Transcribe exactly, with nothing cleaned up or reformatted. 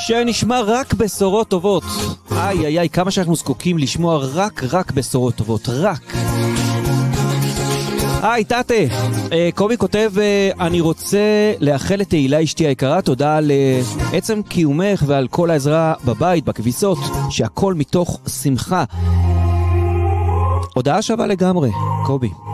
שנשמע רק בשורות טובות. איי איי איי, כמה שאנחנו זקוקים לשמוע רק רק בשורות טובות, רק. היי תתה, קובי כותב, אני רוצה לאחל לתהילה אשתי היקרה תודה על עצם קיומך ועל כל העזרה בבית, בכביסות, שהכל מתוך שמחה. הודעה שווה לגמרי, קובי.